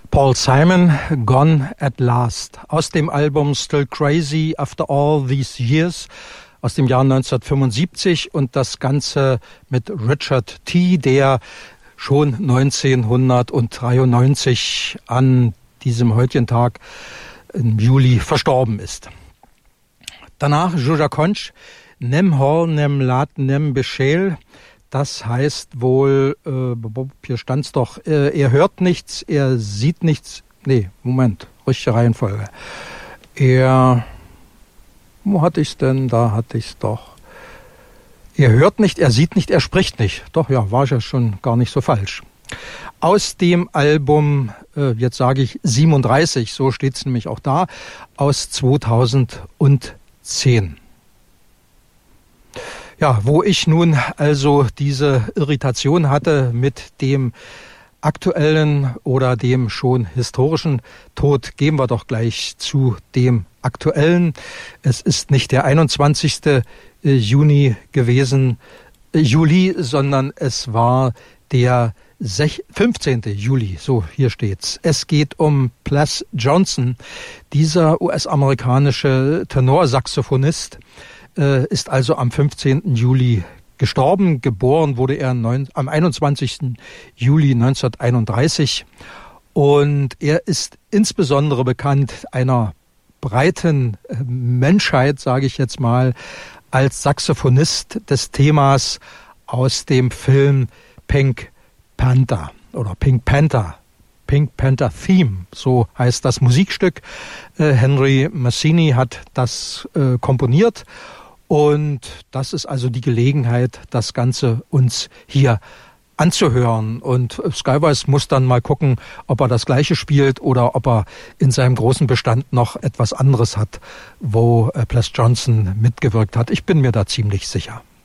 Paul Simon, Gone at Last, aus dem Album Still Crazy After All These Years aus dem Jahr 1975 und das Ganze mit Richard T., der schon 1993 an diesem heutigen Tag im Juli verstorben ist. Danach Juja Konch, Nem Hall, Nem Lat, Nem Beshel. Das heißt wohl, hier stand's doch, er hört nichts, er sieht nichts. Nee, Moment, richtige Reihenfolge. Wo hatte ich's denn? Da hatte ich's doch. Er hört nicht, er sieht nicht, er spricht nicht. Doch, ja, war ja schon gar nicht so falsch. Aus dem Album, jetzt sage ich 37, so steht's nämlich auch da, aus 2010. Ja, wo ich nun also diese Irritation hatte mit dem aktuellen oder dem schon historischen Tod, gehen wir doch gleich zu dem aktuellen. Es ist nicht der 21. Juli gewesen, sondern es war der 15. Juli, so hier steht's. Es geht um Ples Johnson, dieser US-amerikanische Tenorsaxophonist, ist also am 15. Juli gestorben. Geboren wurde er am 21. Juli 1931 und er ist insbesondere bekannt einer breiten Menschheit, sage ich jetzt mal, als Saxophonist des Themas aus dem Film Pink Panther oder Pink Panther Theme, so heißt das Musikstück. Henry Mancini hat das komponiert. Und das ist also die Gelegenheit, das Ganze uns hier anzuhören. Und Skywise muss dann mal gucken, ob er das Gleiche spielt oder ob er in seinem großen Bestand noch etwas anderes hat, wo Ples Johnson mitgewirkt hat. Ich bin mir da ziemlich sicher.